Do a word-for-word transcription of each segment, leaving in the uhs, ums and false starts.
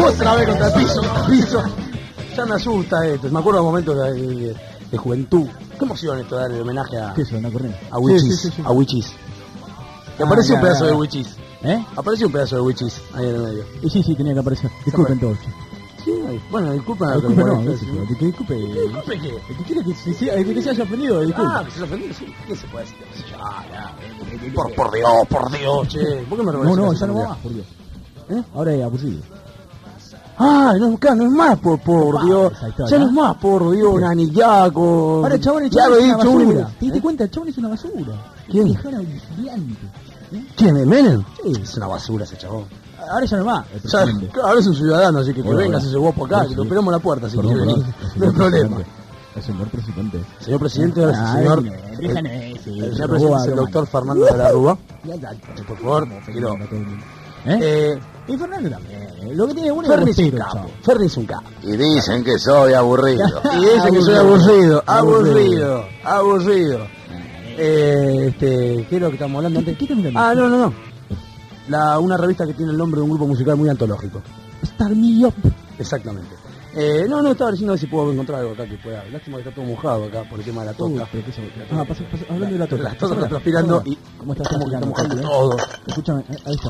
Otra vez contra el piso, contra el piso. Ya me asusta esto. Me acuerdo de momentos de, de, de juventud. Qué emoción esto de darle homenaje a... ¿Qué es eso? ¿Una corriente? A Wichis. Sí, sí, sí, sí. A Wichis. Que Ah, apareció ya, un pedazo ya. de Wichis. ¿Eh? Apareció un pedazo de Wichis ahí en el medio. Y sí, sí, tenía que aparecer. Disculpen todos. Sí, bueno, disculpa. Disculpe, no, que- qué sé yo, que- que disculpe. ¿Disculpe qué? El que quiere que se, sea- el que se haya ofendido, disculpe. Ah, que se lo ofendió, sí. ¿Qué se puede decir? Ya, ya. Por, por Dios, por Dios, che. ¿Por qué me No, revolvés no, así ya no con va Dios? más, por Dios. ¿Eh? Ahora es aburrido. Ah, no, claro, no es más por, por Ah, Dios. esa historia, Ya no es ¿no? más por Dios, Nanillaco. Ahora el chabón, el Ya chabón lo he es una dicho basura. una. ¿Te diste ¿Eh? cuenta? El chabón es una basura. ¿Quién? Viejona brillante. ¿Eh? ¿Quién es Menem? Sí. Es una basura ese chabón. Ahora ya no va. El O sea, presidente. claro, ahora es un ciudadano, así que que Bueno, venga bueno. ese guapo acá, Bueno, que lo sí. esperamos en la puerta si Perdón, quiere perdón. venir. El No hay señor problema. presidente. El señor presidente. Señor presidente, ahora Ah, sí, señor. déjame, déjame, sí, El se señor robó presidente a es el Román. doctor Fernando de la Rúa. Ya, ya, Por favor, quiero. ¿Eh? Eh, Y Fernando también. Lo que tiene bueno es Ferni es un bostero, capo. chavo. Ferni es un capo. Y dicen que soy aburrido. Y dicen que soy aburrido, Aburrido. aburrido, aburrido. Eh, este, ¿qué es lo que estamos hablando antes? ¿Qué estás mirando? Ah, no, no, no. La, una revista que tiene el nombre de un grupo musical muy antológico. Star Me Up. Exactamente. Eh, no, no, estaba diciendo a ver si puedo encontrar algo acá que pueda. Lástima que está todo mojado acá por el tema de la Uy, tota. pero qué eso- Ah, pasa, pasa, hablando de la tota. La tota Pásamela, está transpirando pásamela. y ¿Cómo está como que está transpirando? mojando ¿Eh? todo. Escúchame, eh, ahí está.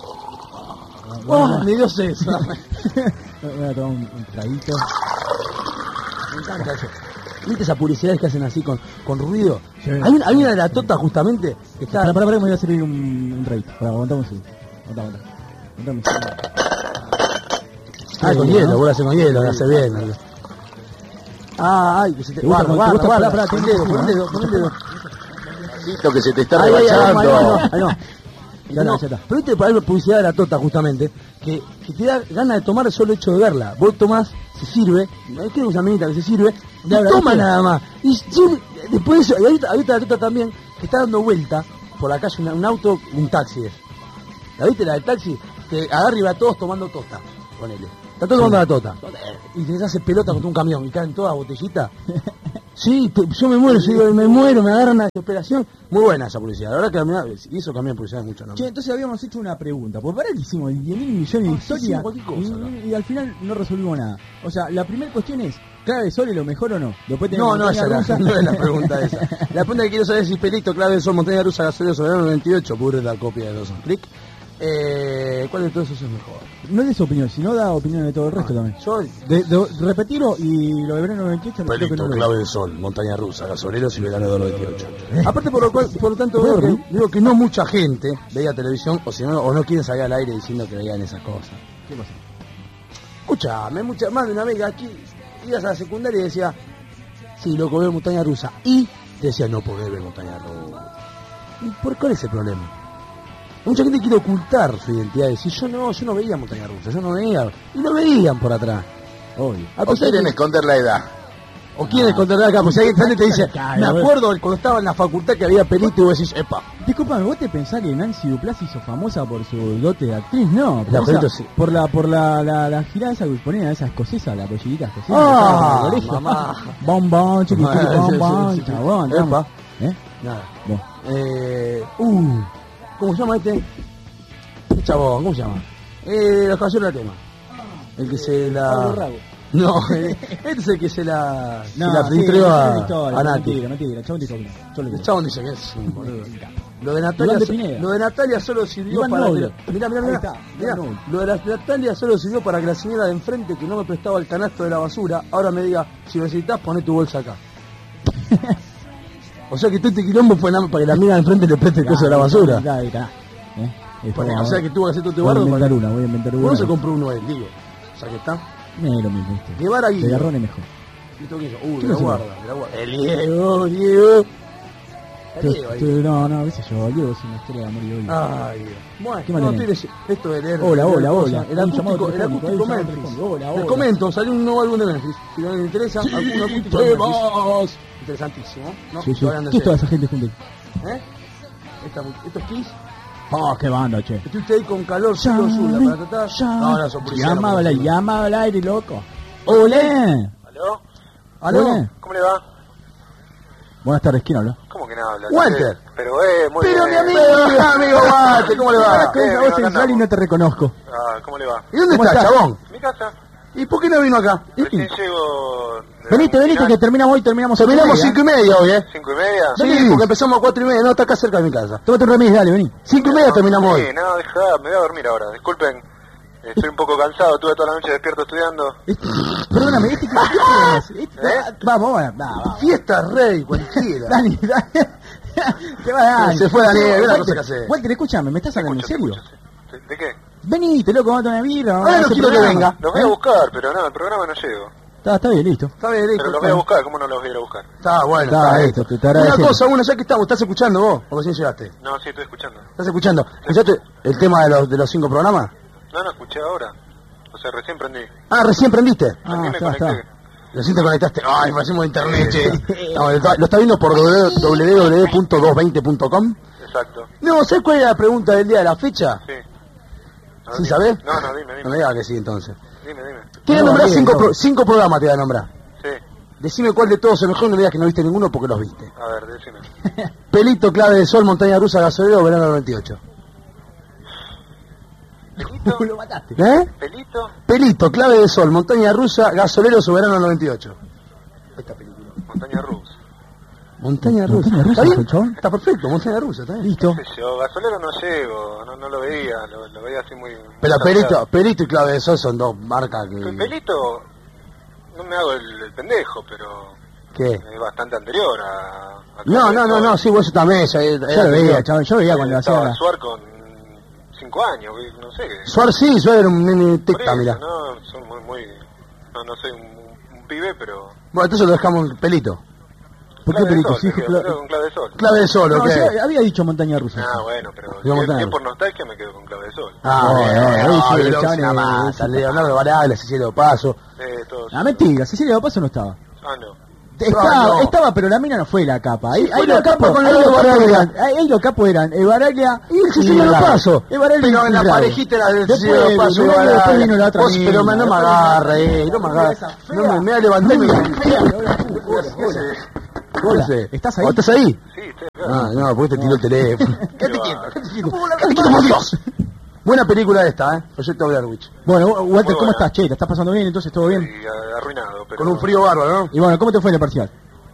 ¡Oh, me dio César! Voy a tomar un, un traguito. Me encanta eso. ¿Viste esas publicidades que hacen así con, con ruido? Sí. Hay, una, hay una de la tota justamente que está... Pará, pará, pará, que me voy a servir un, un rate. Pará, aguantamos un segundo. Aguantá, aguantá. Aguantame. Ah, con Sí, hielo, ¿no? vos lo haces con hielo, lo hace bien. ¿no? Ah, ay, que se te... ¿Te gusta Guarda, con- te guarda, gusta? guarda, Pará, pon pará, el dedo, tenés pon el que- dedo, pon el dedo. Listo que se te está Ay, ay, ay, rebachando. ay, ay, ay, no. Ya No, está, ya está. pero viste para la publicidad de la tota justamente, que, que te da ganas de tomar el solo hecho de verla. Vos tomás, se sirve, creo que es una minita que se sirve, y Ya, toma ¿viste? nada más. Y yo- después de eso, y ahorita, ahorita la tota también, que está dando vuelta por la calle, una- un auto, un taxi es. ¿La viste la del taxi? Que agarra y va todos tomando tota, ponele. Está todos tomando la tota. Y se hace pelota contra un camión y caen todas botellitas. Sí, te- yo me muero, yo digo, me muero, me agarran una desesperación. Muy buena esa publicidad. La verdad que la mirá, y eso cambian publicidad mucho, ¿no? Che, entonces habíamos hecho una pregunta. Por para que hicimos diez mil millones de Ah, historias hicimos cualquier cosa, y, ¿no? y al final no resolvimos nada. O sea, la primera cuestión es, ¿clave de sol es lo mejor o no? Después No, tenemos no, esa montaña es la, rusa. no es la pregunta esa. La pregunta que quiero saber es si Pelito, clave de sol, montaña rusa, gasolina soberano noventa y ocho, pure la copia de Dawson Creek. Eh, ¿Cuál de todos esos es mejor? No es de su opinión, sino da opinión de todo el resto también. Yo, De, de- repetirlo y lo de verano noventa y ocho creo que no Pelito, lo clave de sol, montaña rusa, gasoleros y verano de noventa y ocho. Aparte, por lo, cual, por lo tanto, veo que, digo que no mucha gente veía televisión o, si no, o no quieren salir al aire diciendo que veían esas cosas. ¿Qué pasa? Escuchame, mucha, más de una vez que aquí ibas a la secundaria y decía, sí, loco, veo montaña rusa. Y te decía, no podés ver montaña rusa. ¿Y por cuál es el problema? Mucha gente quiere ocultar su identidad y decir, yo no, yo no veía montaña rusa, yo no veía. Y lo veían por atrás. Obvio. A O pesar quieren que- esconder la edad. o quieren esconder acá, pues hay gente que te dice, Claro, me bueno. acuerdo cuando estaba en la facultad que había Pelito y vos decís, epa. Disculpame, ¿vos te pensás que Nancy Duplá se hizo famosa por su dote de actriz? No, La por, Pelito esa- sí. por la por la, la, la girada esa que ponían, esa escocesa, la pollillita escocesa. Ah, que estaba en el colegio. mamá. Bom, bom, chiqui, chiqui, Ah, bom, sí, bom, sí, sí. chabón, Epa. vamos. ¿Eh? Nada. Vos. Eh, uh, ¿cómo se llama este? ¿Qué chabón? ¿Cómo se llama? Eh, los caballeros del tema. El que se Pablo la... Rago. No, eh, este es el que se la... No, se la sí, filtreó no, a, no, historia, a Nati. Mentira, mentira, chabón dijo que no. Yo le El creo. chabón dice que es un boludo. Lo de Natalia, Iván de so- Pineda. lo de Natalia solo sirvió Iván para Noble. que, mirá, mirá, Ahí mirá, está, mirá. Iván Noble. Lo de la Natalia solo sirvió para que la señora de enfrente que no me prestaba el canasto de la basura ahora me diga, si necesitas poné tu bolsa acá. O sea que todo este quilombo fue nada más para que la mina de enfrente le preste el coso de la basura. Ya, ya, ya. ¿Eh? Eh, Bueno, vamos, o sea que tuvo que hacer todo este voy a bardo inventar para una, voy a inventar que... una. Uno se compró uno él, digo. O sea que está. No es lo mismo, ¿viste? Guevara De Guido. Garrón es mejor. ¿Viste qué hizo? Uh, ¿Qué de no la se guarda, de la guarda. El Diego, Diego. El Diego ahí. Tú- No, no, qué sé yo, Diego es una historia de amor y odio. Ay, Dios. Bueno, ¿Qué no, más estoy tenés? leyendo- esto de leer. Hola, leer hola, cosas. hola. El Hay un llamado acústico, el telefónico, hay un acústico llamado Memphis. telefónico. Hola, Les hola. comento, salió un nuevo álbum de Memphis. Si no les interesa, algún acústico de Memphis. Interesantísimo, ¿no? Sí, sí. Lo hablan de ¿Qué es toda serio. esa gente junta? ¿Eh? Esta, esto es Kiss. Oh, qué banda, che. Estuviste ahí con calor, solo Zula, para tratar. No, no, son policías. Llama no, al aire, no. llama al aire, loco. ¡Olé! ¿Aló? ¿Aló? Hola. ¿Cómo le va? Buenas tardes, ¿quién habla? ¿Cómo que no habla? Walter. Pero, eh, muy Pero bien. mi amigo, amigo Walter, ¿cómo le Ahora va? con esa bien, voz acá sensual y estamos. no te reconozco. Ah, ¿cómo le va? ¿Y dónde ¿Cómo está, estás? chabón? En mi casa. ¿Y por qué no vino acá? Recién llego... de Venite, un venite, final. que terminamos hoy, terminamos Terminamos cinco y media hoy, ¿eh? ¿Cinco y media? Sí, porque empezamos a cuatro y media, no, está acá cerca de mi casa. Tómate un remis, dale, vení. Cinco y media terminamos Sí, hoy. no, deja, me voy a dormir ahora. Disculpen, estoy un poco cansado, estuve toda la noche despierto estudiando. Este, perdóname, este que este, este, ¿Eh? Vamos, bueno, va, va. Fiesta rey, cualquiera. Dani, Dani. Te va Dani. Se fue Daniel, ve la Walter, cosa que hace. Walter, escúchame, ¿me estás Te hablando en escucho, te serio? escucho, sí. ¿De qué? Venite, loco, vamos a tomar birra. Ahora no quiero que venga. Los voy a buscar, pero no, el programa no llego. Está, está bien, listo. Está bien, listo. Pero los voy a buscar, ¿cómo no los voy a ir a buscar? Está bueno, Está, está, esto, esto. te- te Una agradeciendo. cosa, una, ya que estamos, ¿estás escuchando vos? ¿O recién llegaste? No, sí, estoy escuchando. ¿Estás escuchando? ¿Escuchaste el tema de los, de los cinco programas? No, no, escuché ahora. O sea, recién prendí. Ah, recién prendiste. Ah, Recién me está, conecté. está. Recién te conectaste. Ay, parecemos internet, che. No, lo, está- lo está viendo por doble u doble u doble u punto doscientos veinte punto com. Exacto. No, ¿sabes cuál es la pregunta del día de la fecha? Sí. No, ¿Sí dime. sabés? No, no, dime, No me dime. digas que sí, entonces. Dime, dime. Te voy a No, nombrar bien, cinco, no. pro- cinco programas, te voy a nombrar. Sí. Decime cuál de todos es mejor, no me digas que no viste ninguno porque los viste. A ver, decime. Pelito, Clave de Sol, Montaña Rusa, Gasolero, Verano noventa y ocho. ¿Pelito? Lo mataste. ¿Eh? ¿Pelito? Pelito, Clave de Sol, Montaña Rusa, Gasolero, Soberano noventa y ocho. Esta película. Montaña Rusa. Montaña Rusa. Montaña Rusa, ¿Está bien? chabón. Está perfecto, Montaña Rusa, está bien. Listo. ¿Qué sé yo? Gasolero no llego, no, no lo veía, lo, lo veía así muy... Pero muy Pelito, saturado. Pelito y Clave de Sol son dos marcas Pe- que... Pelito, no me hago el, el pendejo, pero ¿Qué? es bastante anterior a... a No, no, no, no, sí, vos también. Ya, Yo lo veía, chabón, yo veía cuando hacía Estaba la... Suar con cinco años, no sé qué. Suar sí, Suar era un nene Por tecta, eso, mirá. No, son muy, muy... No, no soy un, un pibe, pero... Bueno, entonces lo dejamos en Pelito. ¿Por qué Clave de Pelito? Sol, Sí, me quedo, cla- me quedo con clave de sol. Clave de Sol, No, ok. sí, había dicho montaña rusa. Ah, bueno, pero Digo, si es, Montaña si es Rusa. por nostalgia me quedo con clave de sol. Ah, No, bien, no, ahí no, sí, Velox, el chabón una es- masa, Leonardo Varela, Cecilio Paso. Eh, todos. Ah, mentira, Cecilia Paso no estaba. Ah, no. Estaba, no. estaba, pero la mina no fue la capa. Ahí, Sí, ahí fue los la capa capos, con ahí la los de capos Baraglia. eran, ahí, ahí los capos eran Evaraglia Y el Cecilio Rago. Paso. Evaraglia Pero en la y Rago. parejita era del Después Cecilio vino Paso y Evaraglia, después Varela. vino la otra Vos, mina, pero me- no me después agarre, vino- eh, no me agarre. Esa fea. No me, me voy a levantar y me... Hola, Hola, ¿estás ahí? ¿O ¿Estás ahí? Sí, estoy acá. Ah, no, porque te tiró el teléfono. Quédate quieto, va. quédate quieto. Quédate quieto, por Dios. Buena película esta, ¿eh? Proyecto Blair Witch. Bueno, Walter, Muy ¿cómo buena. estás, che? ¿Te estás pasando bien? Entonces, ¿todo bien? Estoy a- arruinado, pero... Con un frío bárbaro, ¿no? Y bueno, ¿cómo te fue en el parcial?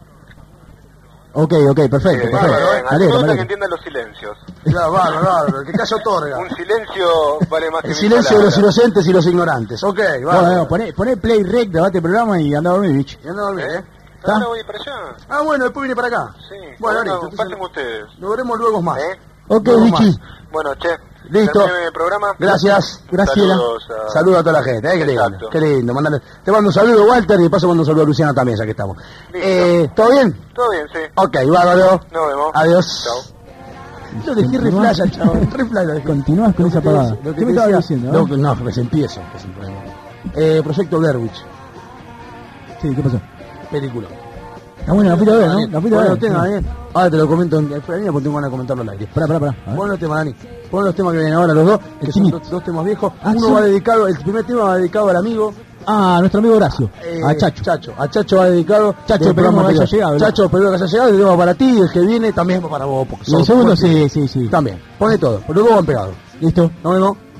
Ok, ok, perfecto, Eh, perfecto. bárbaro, Me eh. A mí me alegro, me gusta que alegro. entiendan los silencios. Claro, bárbaro, bárbaro. El que calla otorga. Un silencio vale más que El mil silencio de los palabras. inocentes y los ignorantes. Ok, Bueno, bárbaro. bueno, poné, poné play rec, grabate el programa y anda a dormir, bicho. Y anda a dormir, ¿eh? ¿Está? Ahora voy para allá. Ah, bueno, después viene para acá. Sí. Bueno, Bueno, listo. pasen entonces ustedes. Lo veremos luego más. ¿Eh? Ok, Luego bichi. más. Bueno, che. Listo. terminé el programa. Gracias. Graciela. Saludos a... Saludos a toda la gente, ¿eh? Qué lindo. Exacto. Qué lindo. Mandale. Te mando un saludo, Walter, y de paso mando un saludo a Luciana también, ya que estamos. Listo. Eh, ¿Todo bien? Todo bien, sí. Ok, bárbaro. Nos vemos. Adiós. Chao. Lo dejé re flash al chabón, re flash lo dejé. Continúas con Lo esa que te pagada. decía- lo que ¿Qué me te estabas decía- diciendo? No, que- no, pues empiezo. Que es un problema. Eh, Proyecto Blair Witch. Sí, ¿qué pasó? Película. Ah, bueno, la fuiste a ver, ¿no? La fuiste a Bueno, ver. tema, Sí. Daniel. Ahora te lo comento en en línea porque tengo ganas de comentarlo al aire. Pará, pará, pará. A ver. Pon los temas, Dani. Pon los temas que vienen ahora los dos, que son Timmy. dos, dos temas viejos. Ah, Uno sí. va dedicado, el primer tema va dedicado al amigo. Ah, nuestro amigo Horacio. eh, a Chacho. Chacho. A Chacho va dedicado. Chacho, del programa esperamos que haya anterior. llegado, ¿no? Chacho, espero que haya llegado. El tema para ti, el que viene también va para vos. porque Y el sos segundo, fuerte. sí, sí, sí. También. Pone todo. Porque los dos van pegados. ¿Listo? Nos vemos.